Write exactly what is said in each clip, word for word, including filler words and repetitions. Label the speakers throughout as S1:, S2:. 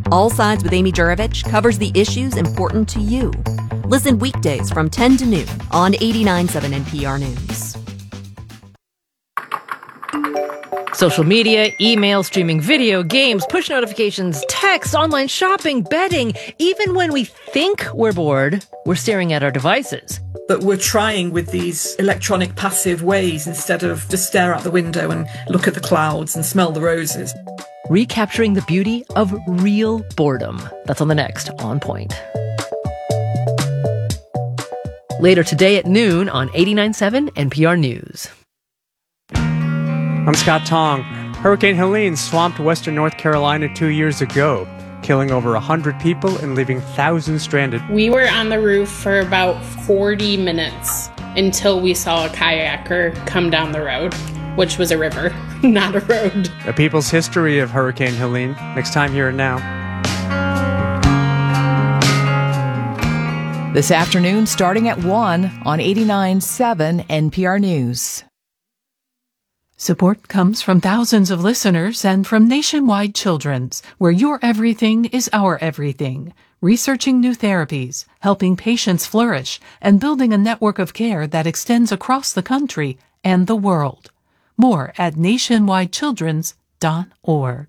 S1: All Sides with Amy Jurovich covers the issues important to you. Listen weekdays from ten to noon on eighty-nine point seven N P R News.
S2: Social media, email, streaming video, games, push notifications, text, online shopping, betting. Even when we think we're bored, we're staring at our devices.
S3: But we're trying with these electronic passive ways instead of just stare out the window and look at the clouds and smell the roses.
S2: Recapturing the beauty of real boredom. That's on the next On Point. Later today at noon on eighty-nine point seven N P R News.
S4: I'm Scott Tong. Hurricane Helene swamped western North Carolina two years ago, killing over one hundred people and leaving thousands stranded.
S5: We were on the roof for about forty minutes until we saw a kayaker come down the road, which was a river, not a road.
S4: A people's history of Hurricane Helene, next time here and now.
S6: This afternoon, starting at one on eighty-nine point seven N P R News.
S7: Support comes from thousands of listeners and from Nationwide Children's, where your everything is our everything. Researching new therapies, helping patients flourish, and building a network of care that extends across the country and the world. More at nationwide children's dot org.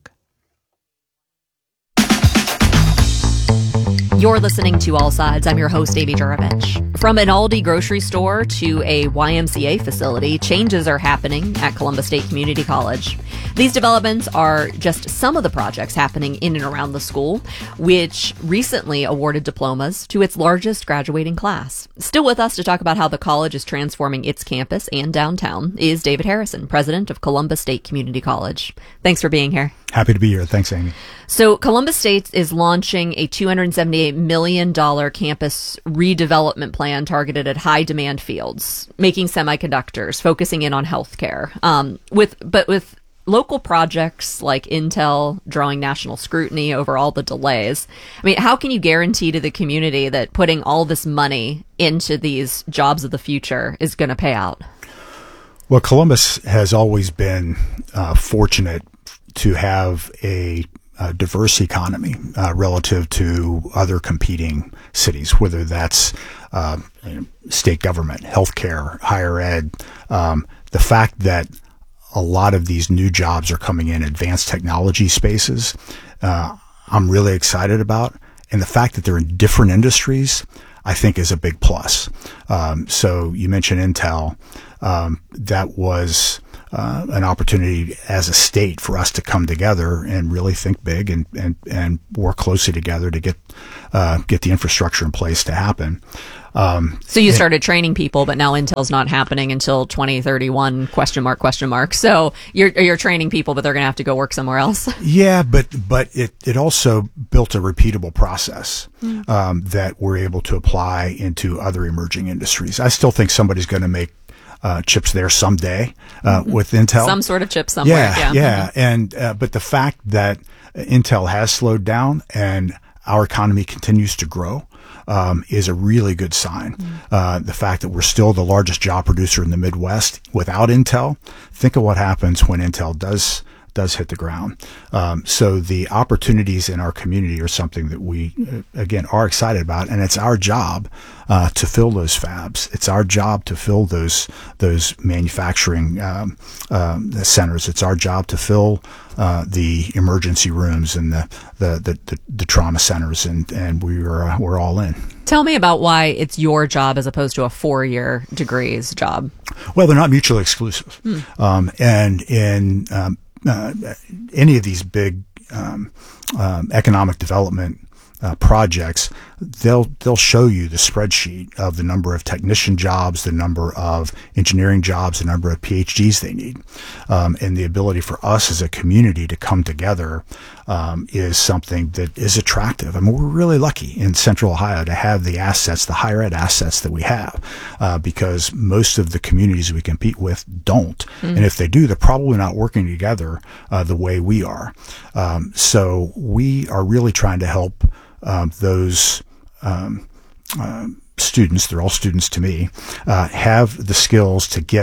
S1: You're listening to All Sides. I'm your host, Amy Jurovich. From an Aldi grocery store to a Y M C A facility, changes are happening at Columbus State Community College. These developments are just some of the projects happening in and around the school, which recently awarded diplomas to its largest graduating class. Still with us to talk about how the college is transforming its campus and downtown is David Harrison, president of Columbus State Community College. Thanks for being here.
S8: Happy to be here. Thanks, Amy.
S1: So Columbus State is launching a two hundred seventy-eight million dollars campus redevelopment plan targeted at high demand fields, making semiconductors, focusing in on healthcare. Um, with but with local projects like Intel drawing national scrutiny over all the delays. I mean, how can you guarantee to the community that putting all this money into these jobs of the future is going to pay out?
S8: Well, Columbus has always been uh, fortunate to have a, a diverse economy uh, relative to other competing cities, whether that's uh, you know, state government, healthcare, higher ed. Um, the fact that a lot of these new jobs are coming in advanced technology spaces, uh, I'm really excited about. And the fact that they're in different industries, I think is a big plus. Um, so you mentioned Intel. Um, that was uh, an opportunity as a state for us to come together and really think big and, and, and work closely together to get uh, get the infrastructure in place to happen. Um,
S1: so you started training people, but now Intel's not happening until twenty thirty-one, question mark, question mark. So you're, you're training people, but they're going to have to go work somewhere else.
S8: Yeah, but, but it, it also built a repeatable process, mm. um, that we're able to apply into other emerging industries. I still think somebody's going to make Uh, chips there someday uh, mm-hmm. with Intel.
S1: Some sort of chip somewhere.
S8: Yeah,
S1: yeah.
S8: yeah.
S1: Mm-hmm.
S8: And uh, but the fact that Intel has slowed down and our economy continues to grow um, is a really good sign. Mm-hmm. Uh, the fact that we're still the largest job producer in the Midwest without Intel. Think of what happens when Intel does does hit the ground. Um, so the opportunities in our community are something that we, uh, again, are excited about, and it's our job uh, to fill those fabs. It's our job to fill those those manufacturing um, um, centers. It's our job to fill uh, the emergency rooms and the the, the, the, the trauma centers, and, and we're uh, we're all in.
S1: Tell me about why it's your job as opposed to a four-year degrees job.
S8: Well, they're not mutually exclusive, hmm. um, and in um, Uh, any of these big um, um, economic development uh, projects, they'll they'll show you the spreadsheet of the number of technician jobs, the number of engineering jobs, the number of P H Ds they need, um, and the ability for us as a community to come together um, is something that is attractive. I mean, we're really lucky in Central Ohio to have the assets, the higher ed assets that we have, uh, because most of the communities we compete with don't, mm-hmm. and if they do, they're probably not working together uh, the way we are. Um, so we are really trying to help um, those Um, uh, students, they're all students to me, uh, have the skills to get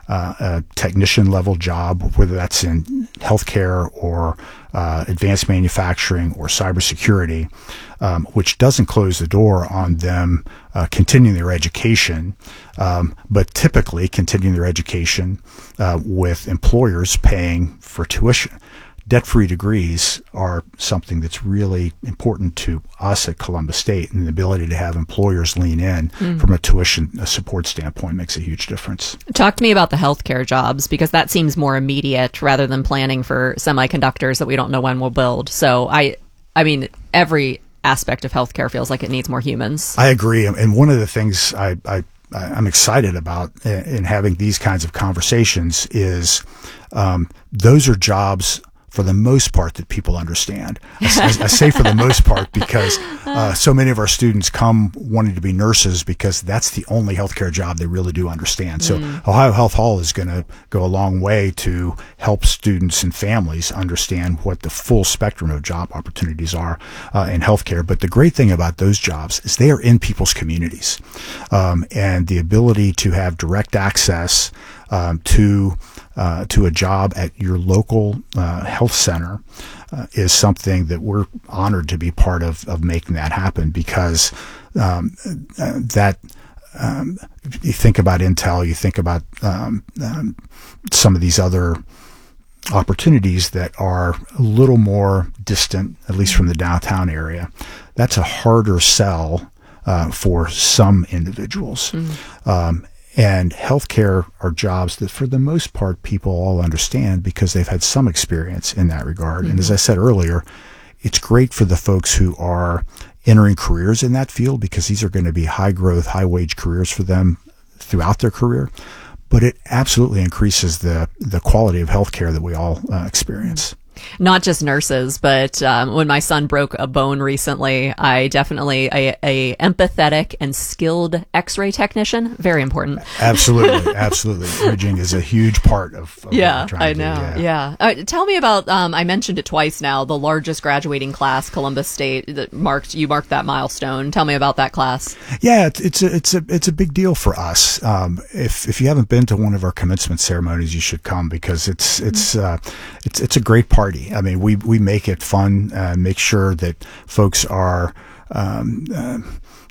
S8: uh, a technician level job, whether that's in healthcare or uh, advanced manufacturing or cybersecurity, um, which doesn't close the door on them uh, continuing their education, um, but typically continuing their education uh, with employers paying for tuition. Debt-free degrees are something that's really important to us at Columbus State, and the ability to have employers lean in mm. from a tuition a support standpoint makes a huge difference.
S1: Talk to me about the healthcare jobs, because that seems more immediate rather than planning for semiconductors that we don't know when we'll build. So I, I mean, every aspect of healthcare feels like it needs more humans.
S8: I agree, and one of the things I, I I'm excited about in having these kinds of conversations is um, those are jobs, for the most part, that people understand. I, I, I say for the most part because uh, so many of our students come wanting to be nurses because that's the only healthcare job they really do understand. So mm. Ohio Health Hall is going to go a long way to help students and families understand what the full spectrum of job opportunities are uh, in healthcare. But the great thing about those jobs is they are in people's communities, um, and the ability to have direct access um, to Uh, to a job at your local uh, health center uh, is something that we're honored to be part of, of making that happen, because um, uh, that um, you think about Intel, you think about um, um, some of these other opportunities that are a little more distant, at least from the downtown area. That's a harder sell uh, for some individuals. Mm-hmm. Um, And healthcare are jobs that, for the most part, people all understand because they've had some experience in that regard. Mm-hmm. And as I said earlier, it's great for the folks who are entering careers in that field, because these are going to be high growth, high wage careers for them throughout their career. But it absolutely increases the, the quality of healthcare that we all uh, experience.
S1: Not just nurses, but um, when my son broke a bone recently, I definitely, a, a empathetic and skilled x-ray technician, very important.
S8: Absolutely, absolutely. Imaging is a huge part of, of
S1: yeah,
S8: what we're trying
S1: I
S8: to
S1: know,
S8: do.
S1: yeah. yeah. Uh, tell me about, um, I mentioned it twice now, the largest graduating class, Columbus State, that marked, you marked that milestone. Tell me about that class.
S8: Yeah, it's, it's a, it's a, it's a big deal for us. Um, if, if you haven't been to one of our commencement ceremonies, you should come, because it's, it's, uh, it's, it's a great part. I mean, we, we make it fun, uh, make sure that folks are um, uh,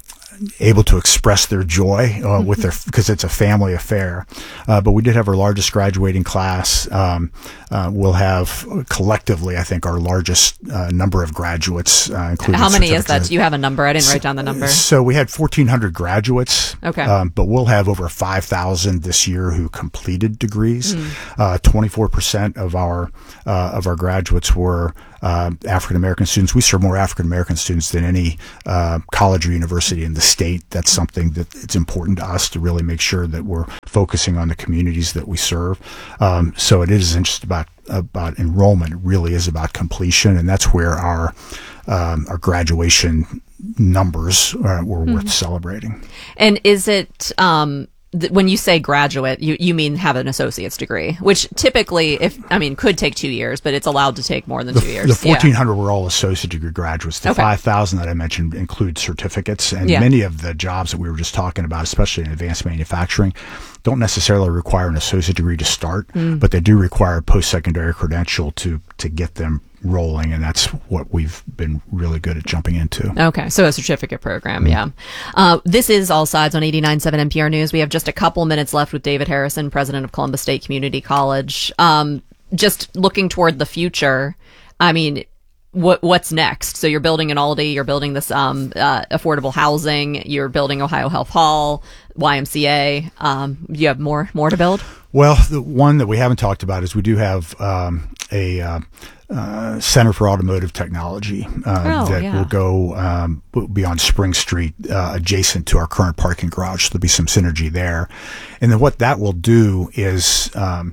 S8: able to express their joy uh, with their, because it's a family affair. Uh, but we did have our largest graduating class. Um, uh, we'll have collectively, I think, our largest uh, number of graduates. Uh, including
S1: How many is that? Do you have a number? I didn't write down the number.
S8: So we had fourteen hundred graduates.
S1: Okay.
S8: Um, but we'll have over five thousand this year who completed degrees. Mm. Uh, twenty-four percent of our uh, of our graduates were uh, African American students. We serve more African American students than any uh, college or university in the state. That's something that it's important to us to really make sure that we're focusing on the communities that we serve. Um, so it isn't just about about enrollment. It really is about completion, and that's where our um, our graduation numbers uh, were mm-hmm. worth celebrating.
S1: And is it um, th- when you say graduate, you you mean have an associate's degree, which typically, if I mean, could take two years, but it's allowed to take more than
S8: the,
S1: two years.
S8: The fourteen hundred yeah. were all associate degree graduates. The
S1: okay.
S8: five thousand that I mentioned include certificates, and
S1: yeah.
S8: many of the jobs that we were just talking about, especially in advanced manufacturing, don't necessarily require an associate degree to start, mm. but they do require a post-secondary credential to to get them rolling, and that's what we've been really good at jumping into.
S1: Okay, so a certificate program, mm-hmm. yeah. Uh, this is All Sides on eighty-nine point seven N P R News. We have just a couple minutes left with David Harrison, president of Columbus State Community College. Um, just looking toward the future, I mean, what what's next? So you're building an Aldi, you're building this um, uh, affordable housing, you're building Ohio Health Hall, Y M C A. Um, do you have more more to build?
S8: Well, the one that we haven't talked about is we do have um, a uh, uh, Center for Automotive Technology uh,
S1: oh,
S8: that
S1: yeah.
S8: will go um, will be on Spring Street, uh, adjacent to our current parking garage. So there'll be some synergy there. And then what that will do is um,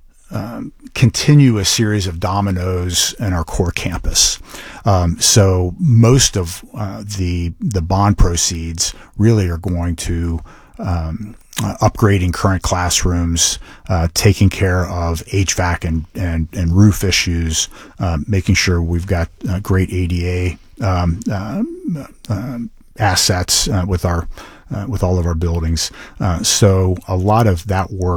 S8: um, continue a series of dominoes in our core campus. Um, so most of uh, the the bond proceeds really are going to um, uh, upgrading current classrooms, uh, taking care of H V A C and, and, and roof issues, uh, making sure we've got uh, great A D A um, uh, uh, assets uh, with our uh, with all of our buildings. Uh, so a lot of that work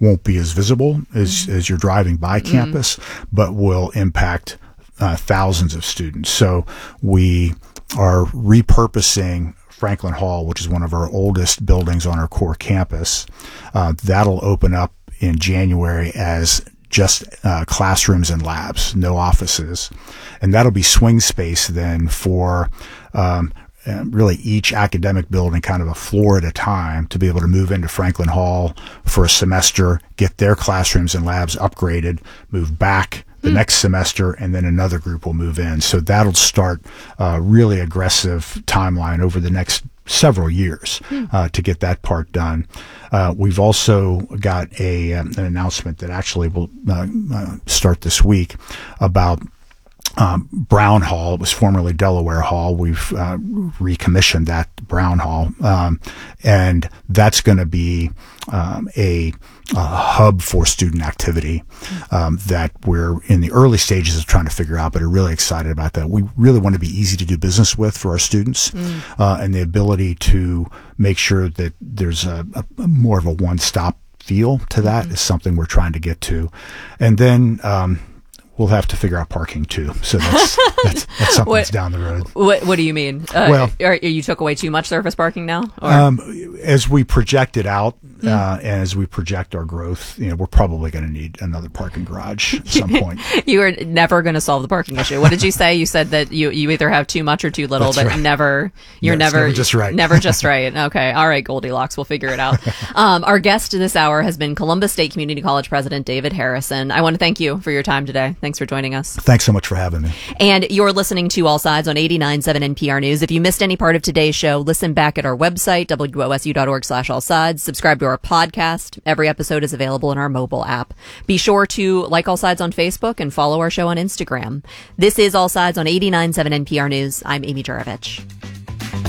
S8: won't be as visible as, as you're driving by campus, but will impact uh, thousands of students. So we are repurposing Franklin Hall, which is one of our oldest buildings on our core campus. Uh, that'll open up in January as just uh, classrooms and labs, no offices. And that'll be swing space then for um, really each academic building, kind of a floor at a time, to be able to move into Franklin Hall for a semester, get their classrooms and labs upgraded, move back the mm. next semester, and then another group will move in. So that'll start a really aggressive timeline over the next several years mm. uh, to get that part done. Uh, we've also got a um, an announcement that actually will uh, uh, start this week about Um, Brown Hall. It was formerly Delaware Hall. We've uh, recommissioned that Brown Hall, um, and that's going to be um, a, a hub for student activity um, that we're in the early stages of trying to figure out, but are really excited about that. We really want to be easy to do business with for our students, mm. uh, and the ability to make sure that there's a, a, a more of a one-stop feel to that mm-hmm. is something we're trying to get to. And then um, we'll have to figure out parking too. So that's that's, that's something that's down the road.
S1: What What do you mean? Uh,
S8: well,
S1: are, you took away too much surface parking now? Or?
S8: Um, as we project it out, mm. uh, and as we project our growth, you know, we're probably going to need another parking garage at some point.
S1: You are never going to solve the parking issue. What did you say? You said that you you either have too much or too little, that's but right. never you're
S8: no,
S1: never,
S8: never just right.
S1: Never just right. Okay, all right, Goldilocks. We'll figure it out. Um, our guest this hour has been Columbus State Community College President David Harrison. I want to thank you for your time today. Thanks for joining us.
S8: Thanks so much for having me.
S1: And you're listening to All Sides on eighty-nine point seven N P R News. If you missed any part of today's show, listen back at our website, W O S U dot org slash all sides. Subscribe to our podcast. Every episode is available in our mobile app. Be sure to like All Sides on Facebook and follow our show on Instagram. This is All Sides on eighty-nine point seven N P R News. I'm Amy Juravich.